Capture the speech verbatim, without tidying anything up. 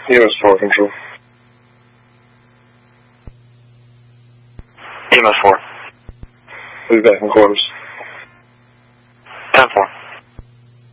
E M S four, control. E M S four. We'll be back in quarters.